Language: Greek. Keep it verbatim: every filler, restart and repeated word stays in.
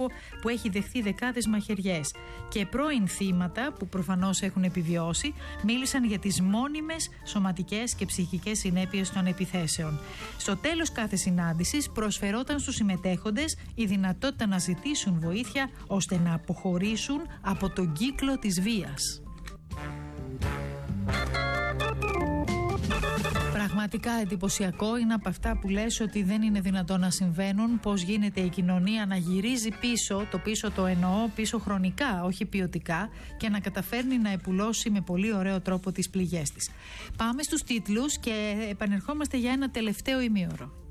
άνθρωπο που έχει δεχθεί δεκάδες μαχαιριές. Και πρώην θύματα που προφανώς έχουν επιβιώσει μίλησαν για τις μόνιμες σωματικές και ψυχικές συνέπειες των επιθέσεων. Στο τέλος κάθε συνάντησης προσφερόταν στους συμμετέχοντες η δυνατότητα να ζητήσουν βοήθεια ώστε να αποχωρήσουν από τον κύκλο της βίας. Πραγματικά εντυπωσιακό είναι από αυτά που λες ότι δεν είναι δυνατόν να συμβαίνουν, πώς γίνεται η κοινωνία να γυρίζει πίσω, το πίσω το εννοώ πίσω χρονικά, όχι ποιοτικά, και να καταφέρνει να επουλώσει με πολύ ωραίο τρόπο τις πληγές της. Πάμε στους τίτλους και επανερχόμαστε για ένα τελευταίο ημίωρο.